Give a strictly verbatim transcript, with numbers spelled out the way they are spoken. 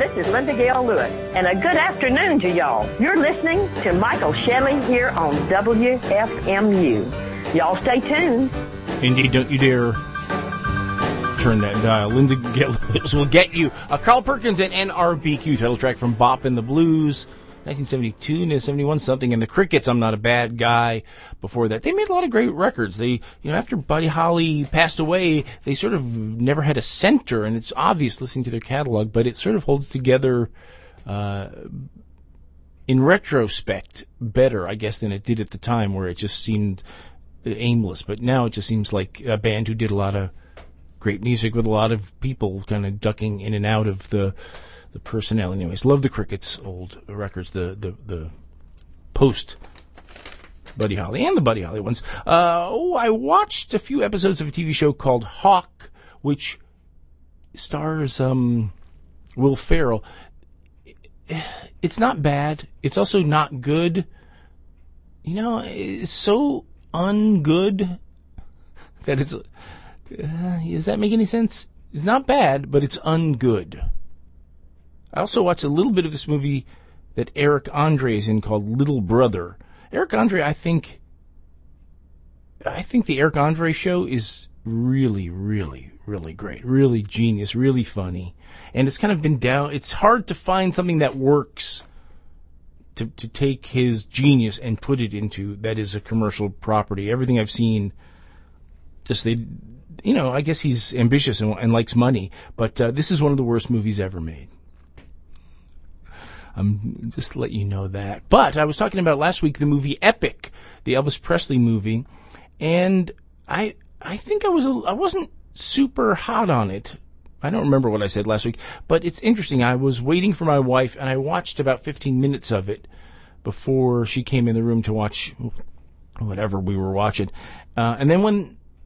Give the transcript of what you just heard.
this is Linda Gale Lewis, and a good afternoon to y'all. You're listening to Michael Shelley here on W F M U. Y'all stay tuned. Indeed, don't you dare turn that dial. Linda Gale Lewis will get you. Uh, Carl Perkins and N R B Q, title track from Bop and the Blues. nineteen seventy-two to seventy-one something, and the Crickets, I'm Not a Bad Guy. Before that, they made a lot of great records. They, you know, after Buddy Holly passed away, they sort of never had a center, and it's obvious listening to their catalog, but it sort of holds together, uh, in retrospect, better, I guess, than it did at the time, where it just seemed aimless. But now it just seems like a band who did a lot of great music with a lot of people kind of ducking in and out of the the personnel. Anyways, love the Crickets' old records, the the, the post Buddy Holly and the Buddy Holly ones. Uh, oh, I watched a few episodes of a T V show called Hawk, which stars um, Will Ferrell. It's not bad. It's also not good. You know, it's so ungood that it's... Uh, does that make any sense? It's not bad, but it's ungood. I also watched a little bit of this movie that Eric Andre is in called Little Brother. Eric Andre, I think, I think the Eric Andre show is really, really, really great. Really genius, really funny. And it's kind of been down, it's hard to find something that works to, to take his genius and put it into, that is a commercial property. Everything I've seen, just they, you know, I guess he's ambitious and, and likes money, but uh, this is one of the worst movies ever made. Um, just to let you know that. But I was talking about last week the movie Epic, the Elvis Presley movie, and I I think I was a, I wasn't super hot on it. I don't remember what I said last week, but it's interesting. I was waiting for my wife, and I watched about fifteen minutes of it before she came in the room to watch whatever we were watching. Uh, and then when